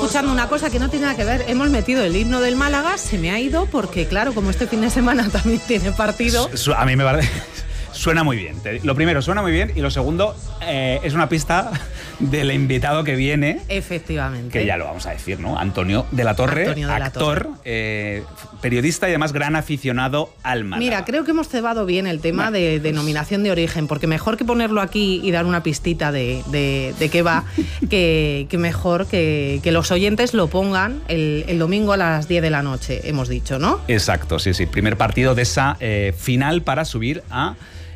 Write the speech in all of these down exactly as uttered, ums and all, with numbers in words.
escuchando una cosa que no tiene nada que ver. Hemos metido el himno del Málaga, se me ha ido porque, claro, como este fin de semana también tiene partido... Su, a mí me parece... Suena muy bien. Lo primero, suena muy bien. Y lo segundo, eh, es una pista del invitado que viene. Efectivamente. Que ya lo vamos a decir, ¿no? Antonio de la Torre, Antonio de la actor, Torre. Eh, periodista y además gran aficionado al Málaga. Mira, creo que hemos cebado bien el tema bueno, de denominación de origen, porque mejor que ponerlo aquí y dar una pistita de, de, de qué va, que, que mejor que, que los oyentes lo pongan el, el domingo a las diez de la noche, hemos dicho, ¿no? Exacto, sí, sí. Primer partido de esa eh, final para subir a...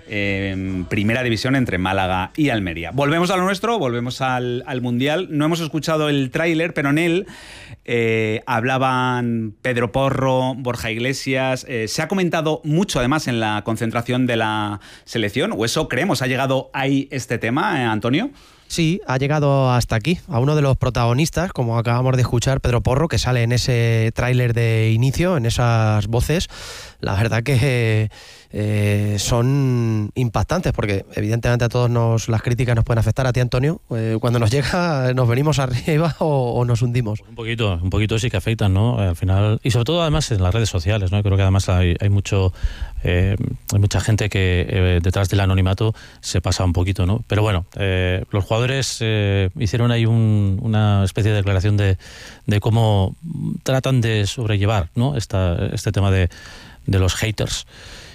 Eh, primera división entre Málaga y Almería. Volvemos a lo nuestro, volvemos al, al Mundial. No hemos escuchado el tráiler, pero en él eh, hablaban Pedro Porro, Borja Iglesias. Eh, se ha comentado mucho, además, en la concentración de la selección, o eso creemos. ¿Ha llegado ahí este tema, eh, Antonio? Sí, ha llegado hasta aquí, a uno de los protagonistas, como acabamos de escuchar, Pedro Porro, que sale en ese tráiler de inicio, en esas voces. La verdad que eh, son impactantes, porque evidentemente a todos nos, las críticas nos pueden afectar. A ti, Antonio, eh, cuando nos llega, ¿nos venimos arriba o, o nos hundimos? Un poquito, un poquito sí que afectan, ¿no? Al final, y sobre todo además en las redes sociales, ¿no? Creo que además hay, hay mucho... Eh, hay mucha gente que eh, detrás del anonimato se pasa un poquito, ¿no? Pero bueno, eh, los jugadores eh, hicieron ahí un, una especie de declaración de, de cómo tratan de sobrellevar, ¿no? Esta, este tema de, de los haters.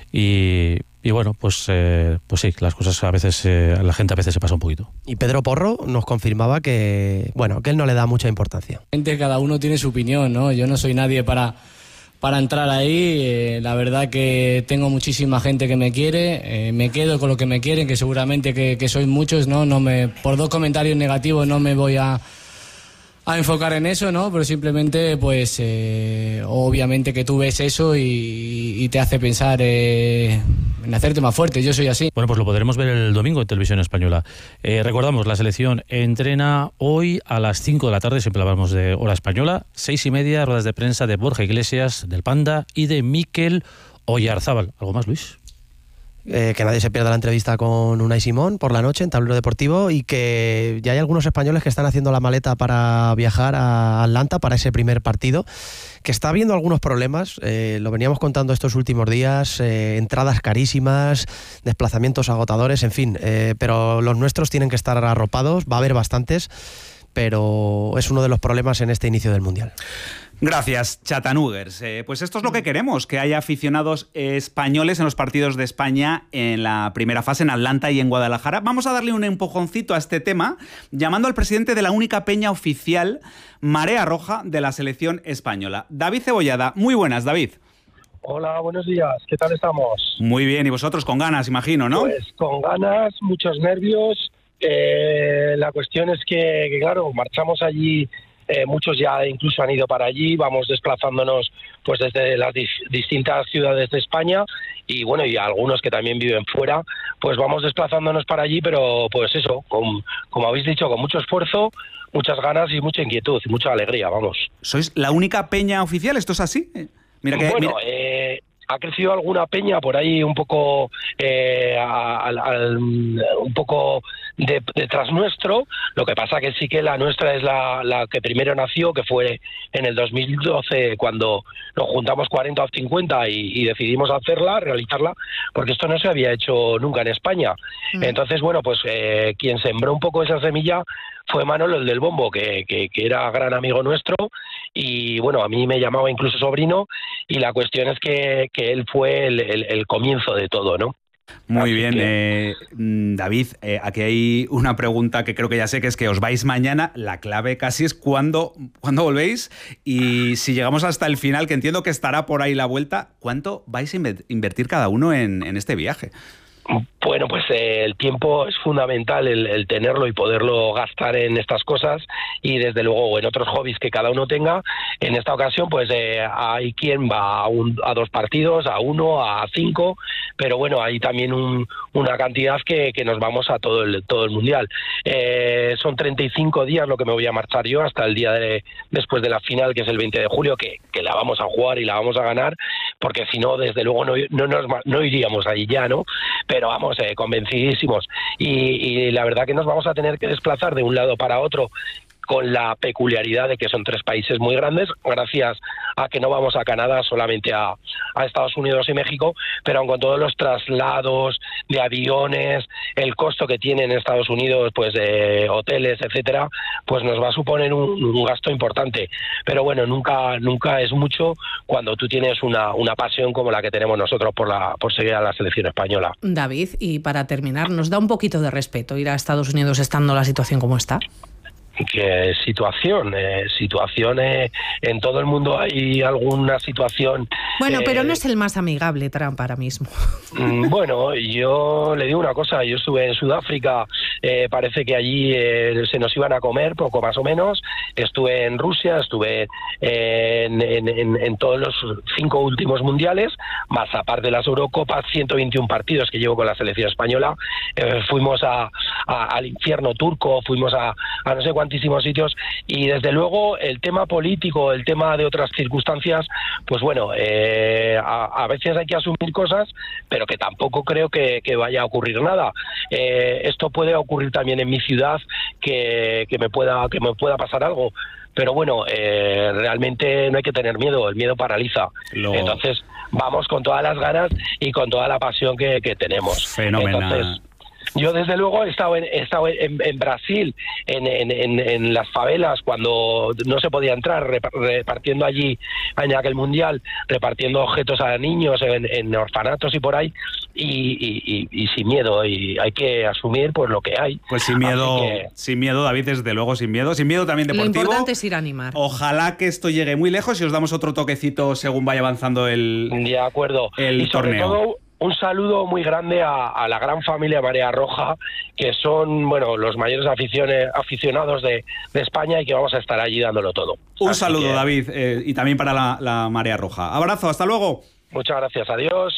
Y, y bueno, pues, eh, pues sí, las cosas a veces, eh, la gente a veces se pasa un poquito. Y Pedro Porro nos confirmaba que, bueno, que él no le da mucha importancia. Cada uno tiene su opinión, ¿no? Yo no soy nadie para... para entrar ahí. Eh, la verdad que tengo muchísima gente que me quiere, eh, me quedo con lo que me quieren, que seguramente que, que sois muchos, ¿no? No me, por dos comentarios negativos no me voy a, a enfocar en eso, ¿no? Pero simplemente, pues, eh, obviamente que tú ves eso y, y te hace pensar eh, en hacerte más fuerte. Yo soy así. Bueno, pues lo podremos ver el domingo en Televisión Española. Eh, recordamos, la selección entrena hoy a las cinco de la tarde, siempre hablamos de hora española, seis y media, ruedas de prensa de Borja Iglesias, del Panda y de Mikel Oyarzábal. ¿Algo más, Luis? Eh, que nadie se pierda la entrevista con Unai Simón por la noche en Tablero Deportivo, y que ya hay algunos españoles que están haciendo la maleta para viajar a Atlanta para ese primer partido, que está habiendo algunos problemas, eh, lo veníamos contando estos últimos días, eh, entradas carísimas, desplazamientos agotadores, en fin, eh, pero los nuestros tienen que estar arropados, va a haber bastantes, pero es uno de los problemas en este inicio del Mundial. Gracias, Chatanugers. Eh, pues esto es lo que queremos, que haya aficionados españoles en los partidos de España en la primera fase, en Atlanta y en Guadalajara. Vamos a darle un empujoncito a este tema, llamando al presidente de la única peña oficial, Marea Roja, de la selección española. David Cebollada. Muy buenas, David. Hola, buenos días. ¿Qué tal estamos? Muy bien, y vosotros con ganas, imagino, ¿no? Pues con ganas, muchos nervios. Eh, la cuestión es que, que, claro, marchamos allí... Eh, muchos ya incluso han ido para allí, vamos desplazándonos pues desde las di- distintas ciudades de España y bueno, y algunos que también viven fuera, pues vamos desplazándonos para allí, pero pues eso, con, como habéis dicho, con mucho esfuerzo, muchas ganas y mucha inquietud y mucha alegría, vamos. ¿Sois la única peña oficial? ¿Esto es así? Mira que, bueno, mira... eh... ha crecido alguna peña por ahí un poco eh, al, al, un poco de, detrás nuestro. Lo que pasa que sí que la nuestra es la, la que primero nació, que fue en el dos mil doce, cuando nos juntamos cuarenta o cincuenta y, y decidimos hacerla, realizarla, porque esto no se había hecho nunca en España. Mm. Entonces, bueno, pues eh, quien sembró un poco esa semilla fue Manolo, el del bombo, que, que, que era gran amigo nuestro, y bueno, a mí me llamaba incluso sobrino, y la cuestión es que, que él fue el, el, el comienzo de todo, ¿no? Muy Así bien, que... eh, David, eh, aquí hay una pregunta que creo que ya sé, que es que os vais mañana. La clave casi es cuándo, cuándo volvéis, y si llegamos hasta el final, que entiendo que estará por ahí la vuelta, ¿cuánto vais a invertir cada uno en, en este viaje? Bueno, pues eh, el tiempo es fundamental, el, el tenerlo y poderlo gastar en estas cosas, y desde luego en otros hobbies que cada uno tenga. En esta ocasión pues eh, hay quien va a, un, a dos partidos, a uno, a cinco, pero bueno, hay también un, una cantidad que, que nos vamos a todo el, todo el Mundial. Eh, son treinta y cinco días lo que me voy a marchar yo hasta el día de, después de la final, que es el veinte de julio, que, que la vamos a jugar y la vamos a ganar, porque si no, desde luego no, no, nos, no iríamos ahí ya, ¿no? Pero pero vamos, eh, convencidísimos. Y, y la verdad que nos vamos a tener que desplazar de un lado para otro con la peculiaridad de que son tres países muy grandes, gracias a que no vamos a Canadá, solamente a, a Estados Unidos y México, pero aun con todos los traslados de aviones, el costo que tienen en Estados Unidos, pues de hoteles, etcétera, pues nos va a suponer un, un gasto importante. Pero bueno, nunca nunca es mucho cuando tú tienes una, una pasión como la que tenemos nosotros por la por seguir a la selección española. David, y para terminar, ¿nos da un poquito de respeto ir a Estados Unidos estando la situación como está? ¿Qué situación? Eh, situación eh, en todo el mundo hay alguna situación... Bueno, eh, pero no es el más amigable Trump ahora mismo. Bueno, yo le digo una cosa, yo estuve en Sudáfrica, eh, parece que allí eh, se nos iban a comer, poco más o menos, estuve en Rusia, estuve en, en, en, en todos los cinco últimos mundiales, más aparte de las Eurocopas, ciento veintiún partidos que llevo con la selección española, eh, fuimos a, a, al infierno turco, fuimos a, a no sé cuántísimos sitios, y desde luego el tema político, el tema de otras circunstancias, pues bueno, eh, a, a veces hay que asumir cosas, pero que tampoco creo que, que vaya a ocurrir nada. Eh, esto puede ocurrir también en mi ciudad, que, que me pueda que me pueda pasar algo. Pero bueno, eh, realmente no hay que tener miedo, el miedo paraliza. Lo... Entonces vamos con todas las ganas y con toda la pasión que, que tenemos. Fenomenal. Entonces, yo desde luego he estado en, he estado en, en Brasil, en, en, en, en las favelas, cuando no se podía entrar, repartiendo allí en aquel mundial, repartiendo objetos a niños en, en orfanatos y por ahí, y, y, y, y sin miedo, y hay que asumir pues lo que hay. Pues sin miedo, que... sin miedo, David, desde luego sin miedo, sin miedo también deportivo. Lo importante es ir a animar. Ojalá que esto llegue muy lejos y os damos otro toquecito según vaya avanzando el, de acuerdo. el y sobre torneo. Todo, un saludo muy grande a, a la gran familia Marea Roja, que son bueno los mayores aficiones, aficionados de, de España, y que vamos a estar allí dándolo todo. Un Así saludo, que... David, eh, y también para la, la Marea Roja. Abrazo, hasta luego. Muchas gracias, adiós.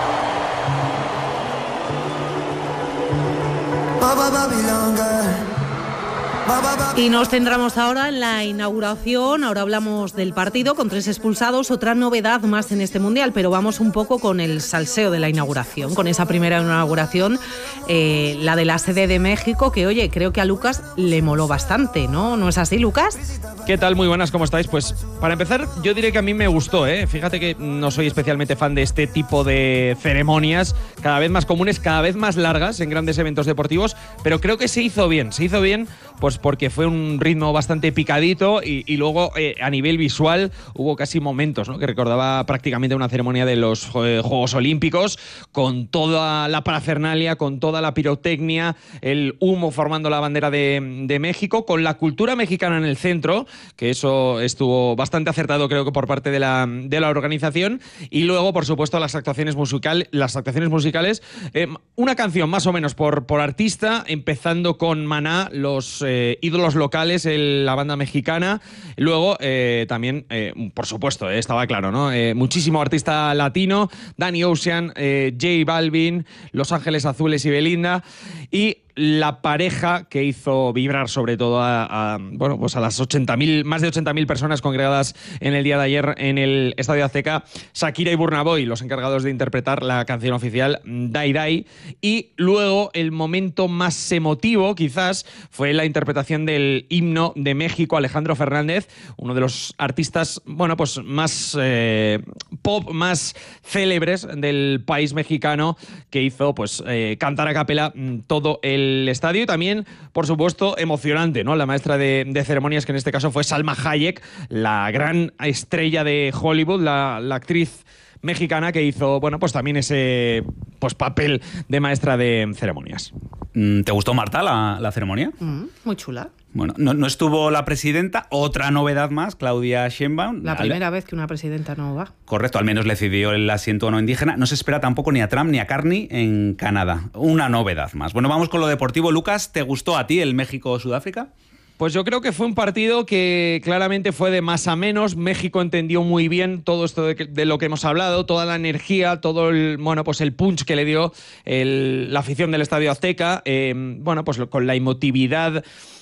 Y nos centramos ahora en la inauguración. Ahora hablamos del partido con tres expulsados, otra novedad más en este Mundial, pero vamos un poco con el salseo de la inauguración, con esa primera inauguración, eh, la de la sede de México, que oye, creo que a Lucas le moló bastante, ¿no? ¿No es así, Lucas? ¿Qué tal? Muy buenas, ¿cómo estáis? Pues para empezar, yo diré que a mí me gustó, ¿eh? Fíjate que no soy especialmente fan de este tipo de ceremonias, cada vez más comunes, cada vez más largas en grandes eventos deportivos, pero creo que se hizo bien, se hizo bien pues porque fue un ritmo bastante picadito y, y luego eh, a nivel visual hubo casi momentos, ¿no?, que recordaba prácticamente una ceremonia de los eh, Juegos Olímpicos, con toda la parafernalia, con toda la pirotecnia, el humo formando la bandera de, de México, con la cultura mexicana en el centro, que eso estuvo bastante acertado creo que por parte de la, de la organización, y luego por supuesto las actuaciones, musical, las actuaciones musicales, eh, una canción más o menos por, por artista, empezando con Maná, los Eh, ídolos locales, el, la banda mexicana. Luego eh, también, eh, por supuesto, eh, estaba claro, ¿no? Eh, muchísimo artista latino, Danny Ocean, eh, J Balvin, Los Ángeles Azules y Belinda, y la pareja que hizo vibrar sobre todo a, a bueno, pues a las ochenta mil, más de ochenta mil personas congregadas en el día de ayer en el Estadio Azteca, Shakira y Burna Boy, los encargados de interpretar la canción oficial Die Die. Y luego el momento más emotivo quizás fue la interpretación del himno de México, Alejandro Fernández, uno de los artistas, bueno, pues más eh, pop, más célebres del país mexicano, que hizo pues eh, cantar a capela todo el el estadio. Y también, por supuesto, emocionante, ¿no? La maestra de, de ceremonias, que en este caso fue Salma Hayek, la gran estrella de Hollywood, la, la actriz mexicana que hizo, bueno, pues también ese pues papel de maestra de ceremonias. ¿Te gustó, Marta, la, la ceremonia? Mm, muy chula. Bueno, no, no estuvo la presidenta, otra novedad más, Claudia Sheinbaum. La primera al... vez que una presidenta no va. Correcto, al menos le cedió el asiento a no indígena. No se espera tampoco ni a Trump ni a Carney en Canadá. Una novedad más. Bueno, vamos con lo deportivo. Lucas, ¿te gustó a ti el México-Sudáfrica? Pues yo creo que fue un partido que claramente fue de más a menos. México entendió muy bien todo esto de, que, de lo que hemos hablado, toda la energía, todo el, bueno, pues el punch que le dio el, la afición del Estadio Azteca, eh, bueno, pues con la emotividad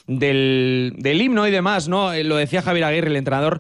del, del himno y demás, ¿no? Eh, lo decía Javier Aguirre, el entrenador,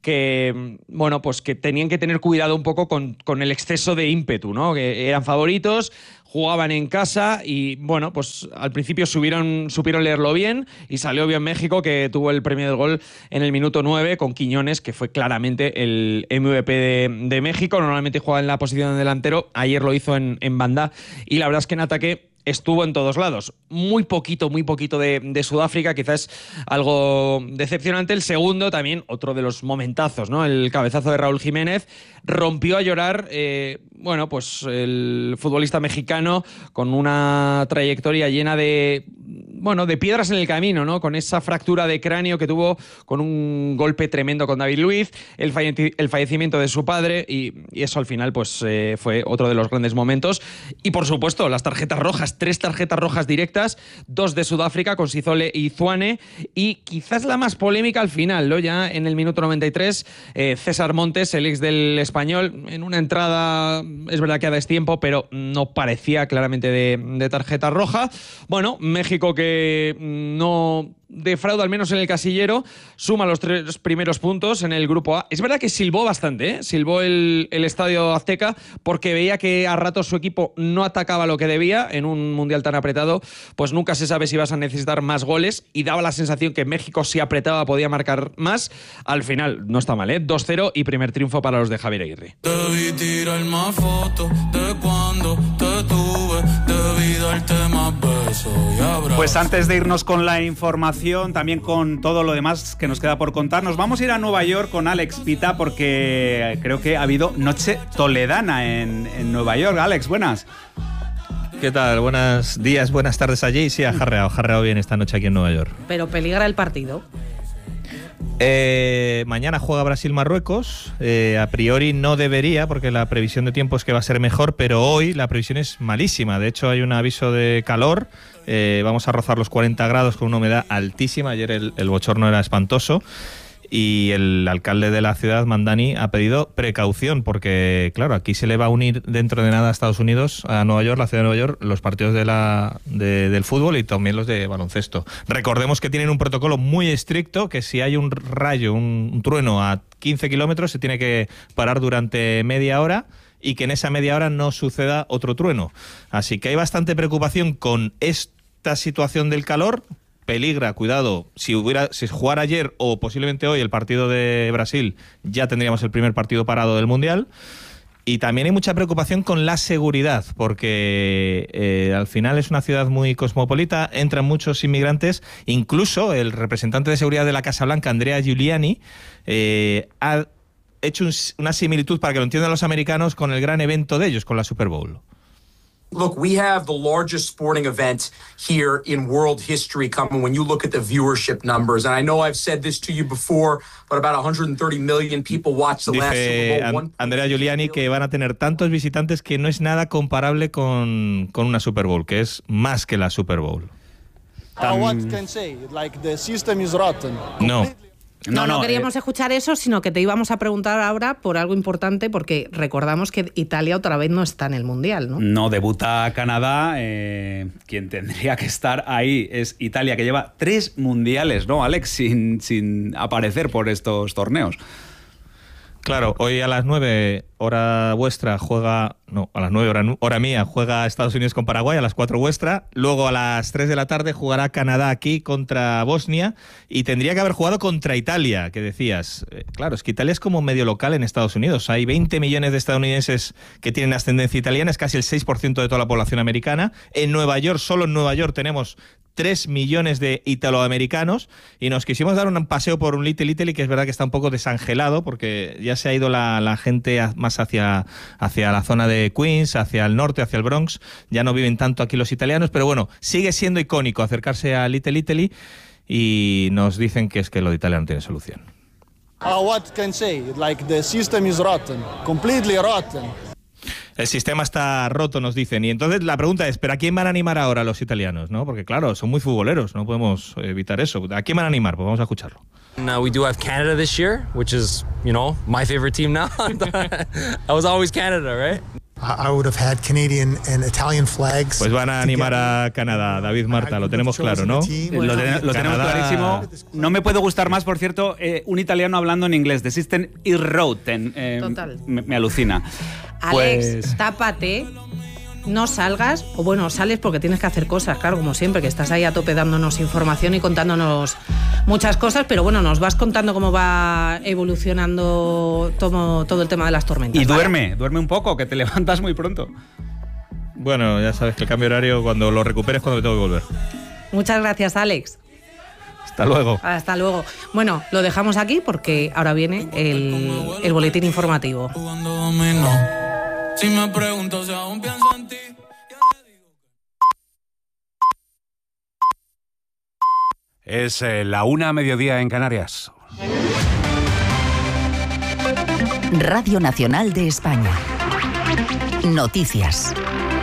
que bueno, pues que tenían que tener cuidado un poco con, con el exceso de ímpetu, ¿no? Que eran favoritos, jugaban en casa y, bueno, pues al principio subieron, supieron leerlo bien y salió bien México, que tuvo el premio del gol en el minuto nueve con Quiñones, que fue claramente el M V P de, de México. Normalmente juega en la posición de delantero, ayer lo hizo en, en banda y la verdad es que en ataque estuvo en todos lados. Muy poquito, muy poquito de, de Sudáfrica, quizás algo decepcionante. El segundo también, otro de los momentazos, ¿no? El cabezazo de Raúl Jiménez. Rompió a llorar, eh, bueno, pues el futbolista mexicano con una trayectoria llena de, bueno, de piedras en el camino, ¿no? Con esa fractura de cráneo que tuvo con un golpe tremendo con David Luiz, el, falle el fallecimiento de su padre y, y eso al final pues eh, fue otro de los grandes momentos. Y por supuesto, las tarjetas rojas, tres tarjetas rojas directas, dos de Sudáfrica con Sizole y Zwane, y quizás la más polémica al final, ¿no? Ya en el minuto noventa y tres, eh, César Montes, el ex del Español, en una entrada, es verdad que a destiempo, pero no parecía claramente de, de tarjeta roja. Bueno, México que no defrauda, al menos en el casillero, suma los tres primeros puntos en el grupo A. Es verdad que silbó bastante, ¿eh? Silbó el, el Estadio Azteca porque veía que a ratos su equipo no atacaba lo que debía en un mundial tan apretado, pues nunca se sabe si vas a necesitar más goles y daba la sensación que México, si apretaba, podía marcar más. Al final no está mal, ¿eh? dos cero y primer triunfo para los de Javier Aguirre. Debí tirar más fotos de cuando te tuve, debí darte más besos y abrazos. Pues antes de irnos con la información, también con todo lo demás que nos queda por contar, nos vamos a ir a Nueva York con Alex Pita, porque creo que ha habido noche toledana en, en Nueva York. Alex, buenas. ¿Qué tal? Buenos días, buenas tardes allí. Sí, ha jarreado, jarreado bien esta noche aquí en Nueva York. Pero peligra el partido. Eh, mañana juega Brasil-Marruecos. Eh, a priori no debería, porque la previsión de tiempo es que va a ser mejor, pero hoy la previsión es malísima. De hecho, hay un aviso de calor. Eh, vamos a rozar los cuarenta grados con una humedad altísima. Ayer el, el bochorno era espantoso. Y el alcalde de la ciudad, Mandani, ha pedido precaución porque, claro, aquí se le va a unir dentro de nada a Estados Unidos, a Nueva York, la ciudad de Nueva York, los partidos de la, de, del fútbol y también los de baloncesto. Recordemos que tienen un protocolo muy estricto, que si hay un rayo, un, un trueno a quince kilómetros, se tiene que parar durante media hora y que en esa media hora no suceda otro trueno. Así que hay bastante preocupación con esta situación del calor. Peligra, cuidado, si hubiera si jugara ayer o posiblemente hoy el partido de Brasil, ya tendríamos el primer partido parado del Mundial. Y también hay mucha preocupación con la seguridad, porque eh, al final es una ciudad muy cosmopolita, entran muchos inmigrantes, incluso el representante de seguridad de la Casa Blanca, Andrea Giuliani, eh, ha hecho un, una similitud, para que lo entiendan los americanos, con el gran evento de ellos, con la Super Bowl. Look, we have the largest sporting event here in world history coming when you look at the viewership numbers. And I know I've said this to you before, but about one hundred thirty million people watched the last Super Bowl. Dice Andrea Giuliani que van a tener tantos visitantes que no es nada comparable con, con una Super Bowl, que es más que la Super Bowl. Uh, what can say? Like the system is rotten. No. No, no, no queríamos eh... escuchar eso, sino que te íbamos a preguntar ahora por algo importante, porque recordamos que Italia otra vez no está en el Mundial, ¿no? No, debuta Canadá. Eh, quien tendría que estar ahí es Italia, que lleva tres mundiales, ¿no, Alex? Sin, sin aparecer por estos torneos. Claro, hoy a las nueve, hora vuestra, juega... No, a las nueve, hora, hora mía, juega Estados Unidos con Paraguay, a las cuatro vuestra. Luego a las tres de la tarde jugará Canadá aquí contra Bosnia y tendría que haber jugado contra Italia, que decías. Eh, claro, es que Italia es como medio local en Estados Unidos. Hay veinte millones de estadounidenses que tienen ascendencia italiana, es casi el seis por ciento de toda la población americana. En Nueva York, solo en Nueva York tenemos tres millones de italoamericanos y nos quisimos dar un paseo por un Little Italy, que es verdad que está un poco desangelado porque ya se ha ido la, la gente a, más hacia, hacia la zona de Queens, hacia el norte, hacia el Bronx. Ya no viven tanto aquí los italianos, pero bueno, sigue siendo icónico acercarse a Little Italy y nos dicen que es que lo de Italia no tiene solución. Uh, what can say? Like the system is rotten, completely rotten. El sistema está roto, nos dicen. Y entonces la pregunta es, ¿pero a quién van a animar ahora los italianos? ¿No? Porque claro, son muy futboleros, no podemos evitar eso. ¿A quién van a animar? Pues vamos a escucharlo. Now we do have Canada this year, which is, you know, my favorite team now. I was always Canada, right? I would have had Canadian and Italian flags. Pues van a animar a Canadá, David Marta, lo tenemos claro, ¿no? Lo, ten lo tenemos clarísimo. No me puede gustar más, por cierto, eh, un italiano hablando en inglés. The system is rotten. Eh, Total. Me, me alucina. Alex, pues... tápate. no salgas, o bueno, sales porque tienes que hacer cosas, claro, como siempre, que estás ahí a tope dándonos información y contándonos muchas cosas, pero bueno, nos vas contando cómo va evolucionando todo, todo el tema de las tormentas. Y ¿vale? duerme, duerme un poco, que te levantas muy pronto. Bueno, ya sabes que el cambio horario, cuando lo recuperes, cuando me tengo que volver. Muchas gracias, Alex. Hasta luego. Hasta luego. Bueno, lo dejamos aquí porque ahora viene el, el boletín informativo. Si me pregunto si aún pienso en ti. Es eh, la una a mediodía en Canarias. Radio Nacional de España. Noticias.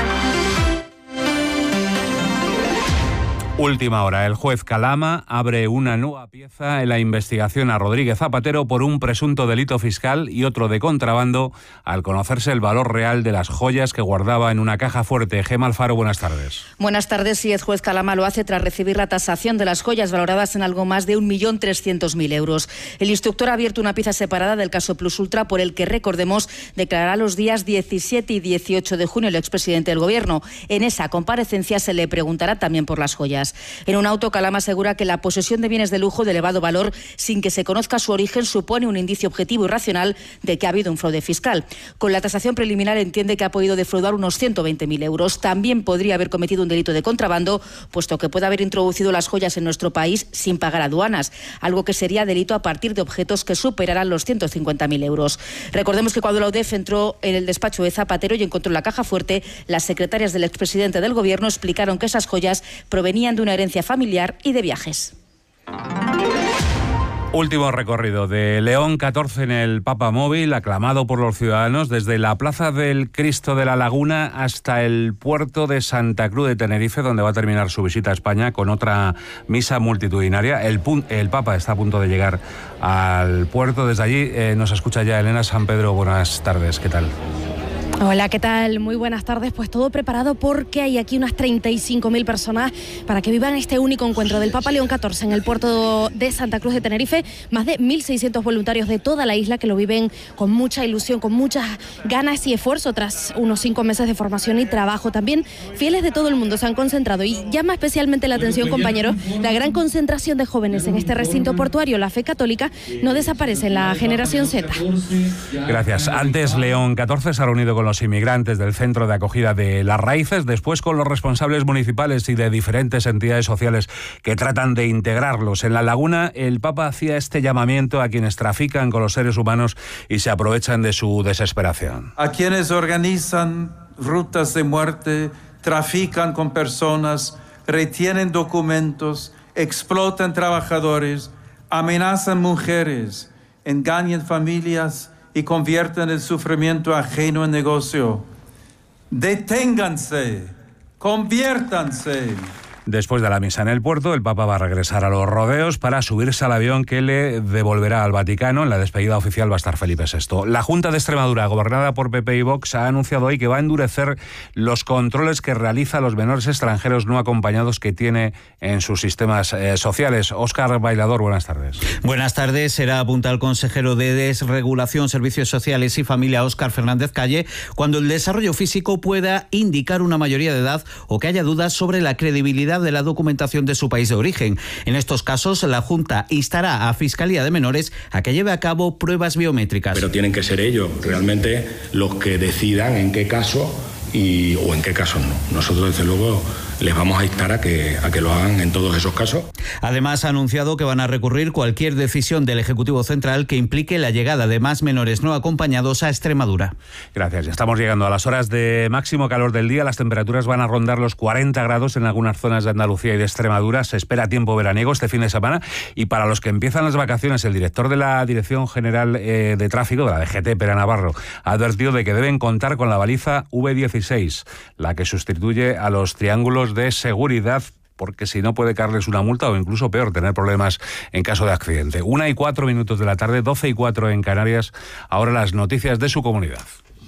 Última hora. El juez Calama abre una nueva pieza en la investigación a Rodríguez Zapatero por un presunto delito fiscal y otro de contrabando al conocerse el valor real de las joyas que guardaba en una caja fuerte. Gemma Alfaro, buenas tardes. Buenas tardes. Y el juez Calama lo hace tras recibir la tasación de las joyas valoradas en algo más de un millón trescientos mil euros. El instructor ha abierto una pieza separada del caso Plus Ultra por el que, recordemos, declarará los días diecisiete y dieciocho de junio el expresidente del Gobierno. En esa comparecencia se le preguntará también por las joyas. En un auto, Calama asegura que la posesión de bienes de lujo de elevado valor sin que se conozca su origen supone un indicio objetivo y racional de que ha habido un fraude fiscal. Con la tasación preliminar entiende que ha podido defraudar unos ciento veinte mil euros. También podría haber cometido un delito de contrabando, puesto que puede haber introducido las joyas en nuestro país sin pagar aduanas, algo que sería delito a partir de objetos que superaran los ciento cincuenta mil euros. Recordemos que cuando la U D E F entró en el despacho de Zapatero y encontró la caja fuerte, las secretarias del expresidente del Gobierno explicaron que esas joyas provenían de una herencia familiar y de viajes. Último recorrido de León catorce en el Papa Móvil, aclamado por los ciudadanos desde la Plaza del Cristo de la Laguna hasta el puerto de Santa Cruz de Tenerife, donde va a terminar su visita a España con otra misa multitudinaria. El, el Papa está a punto de llegar al puerto. Desde allí eh, nos escucha ya Elena San Pedro. Buenas tardes, ¿qué tal? Hola, ¿qué tal? Muy buenas tardes. Pues todo preparado porque hay aquí unas treinta y cinco mil personas para que vivan este único encuentro del Papa León catorce en el puerto de Santa Cruz de Tenerife. Más de mil seiscientos voluntarios de toda la isla que lo viven con mucha ilusión, con muchas ganas y esfuerzo tras unos cinco meses de formación y trabajo. También fieles de todo el mundo se han concentrado y llama especialmente la atención, compañeros, la gran concentración de jóvenes en este recinto portuario. La fe católica no desaparece en la generación Z. Gracias. Antes León catorce se ha reunido con los los inmigrantes del centro de acogida de Las Raíces, después con los responsables municipales y de diferentes entidades sociales que tratan de integrarlos. En La Laguna, el Papa hacía este llamamiento a quienes trafican con los seres humanos y se aprovechan de su desesperación. A quienes organizan rutas de muerte, trafican con personas, retienen documentos, explotan trabajadores, amenazan mujeres, engañan familias y convierten el sufrimiento ajeno en negocio. Deténganse, conviértanse. Después de la misa en el puerto, el Papa va a regresar a los rodeos para subirse al avión que le devolverá al Vaticano. En la despedida oficial va a estar Felipe sexto. La Junta de Extremadura, gobernada por P P y Vox, ha anunciado hoy que va a endurecer los controles que realiza a los menores extranjeros no acompañados que tiene en sus sistemas eh, sociales. Óscar Bailador, buenas tardes. Buenas tardes. Será apunta el consejero de Desregulación, Servicios Sociales y Familia, Óscar Fernández Calle, cuando el desarrollo físico pueda indicar una mayoría de edad o que haya dudas sobre la credibilidad de la documentación de su país de origen. En estos casos, la Junta instará a Fiscalía de Menores a que lleve a cabo pruebas biométricas. Pero tienen que ser ellos realmente los que decidan en qué caso y, o en qué casos no. Nosotros, desde luego, les vamos a instar a que, a que lo hagan en todos esos casos. Además, ha anunciado que van a recurrir cualquier decisión del Ejecutivo Central que implique la llegada de más menores no acompañados a Extremadura. Gracias. Ya estamos llegando a las horas de máximo calor del día. Las temperaturas van a rondar los cuarenta grados en algunas zonas de Andalucía y de Extremadura. Se espera tiempo veraniego este fin de semana. Y para los que empiezan las vacaciones, el director de la Dirección General eh, de Tráfico, de la D G T, Pera Navarro, ha advertido de que deben contar con la baliza V dieciséis, la que sustituye a los triángulos de seguridad, porque si no puede caerles una multa o incluso peor, tener problemas en caso de accidente. Una y cuatro minutos de la tarde, doce y cuatro en Canarias. Ahora las noticias de su comunidad.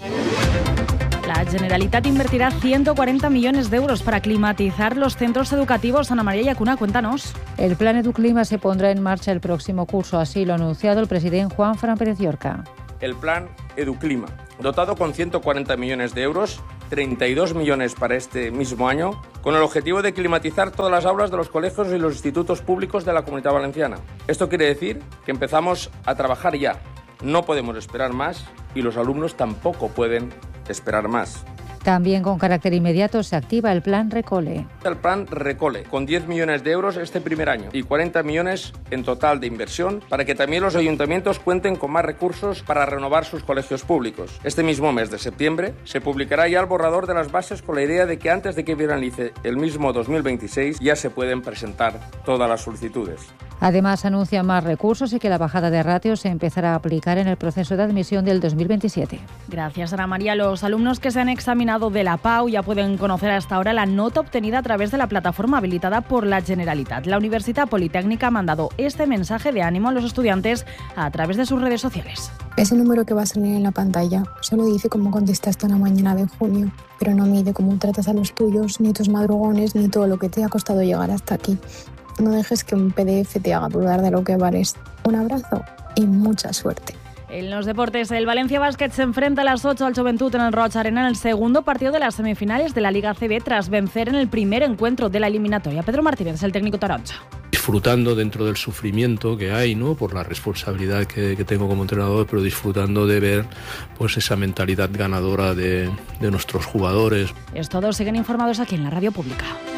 La Generalitat invertirá ciento cuarenta millones de euros para climatizar los centros educativos. Ana María Yacuna, cuéntanos. El plan Educlima se pondrá en marcha el próximo curso, así lo ha anunciado el presidente Juan Fran Pérez Llorca. El plan Educlima, dotado con ciento cuarenta millones de euros, treinta y dos millones para este mismo año, con el objetivo de climatizar todas las aulas de los colegios y los institutos públicos de la Comunidad Valenciana. Esto quiere decir que empezamos a trabajar ya. No podemos esperar más y los alumnos tampoco pueden esperar más. También con carácter inmediato se activa el plan Recole. El plan Recole, con diez millones de euros este primer año y cuarenta millones en total de inversión para que también los ayuntamientos cuenten con más recursos para renovar sus colegios públicos. Este mismo mes de septiembre se publicará ya el borrador de las bases con la idea de que antes de que finalice el mismo dos mil veintiséis ya se pueden presentar todas las solicitudes. Además, anuncia más recursos y que la bajada de ratios se empezará a aplicar en el proceso de admisión del dos mil veintisiete. Gracias, Ana María. Los alumnos que se han examinado de la P A U ya pueden conocer hasta ahora la nota obtenida a través de la plataforma habilitada por la Generalitat. La Universidad Politécnica ha mandado este mensaje de ánimo a los estudiantes a través de sus redes sociales. Ese número que va a salir en la pantalla solo dice cómo contestaste una mañana de junio, pero no mide cómo tratas a los tuyos, ni tus madrugones, ni todo lo que te ha costado llegar hasta aquí. No dejes que un P D F te haga dudar de lo que vales. Un abrazo y mucha suerte. En los deportes, el Valencia Basket se enfrenta a las ocho al Joventut en el Roig Arena en el segundo partido de las semifinales de la Liga C B tras vencer en el primer encuentro de la eliminatoria. Pedro Martínez, el técnico taronja. Disfrutando dentro del sufrimiento que hay, ¿no?, por la responsabilidad que, que tengo como entrenador, pero disfrutando de ver pues esa mentalidad ganadora de, de nuestros jugadores. Es todo, siguen informados aquí en la Radio Pública.